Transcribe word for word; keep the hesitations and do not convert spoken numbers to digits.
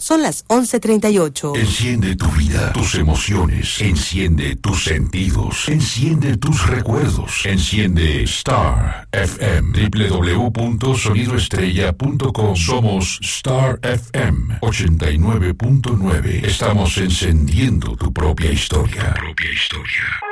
Son las once treinta y ocho. Enciende tu vida, tus emociones. Enciende tus sentidos. Enciende tus recuerdos. Enciende Star F M. doble u doble u doble u punto sonido estrella punto com. Somos Star F M ochenta y nueve punto nueve. Estamos encendiendo tu propia historia. Tu propia historia.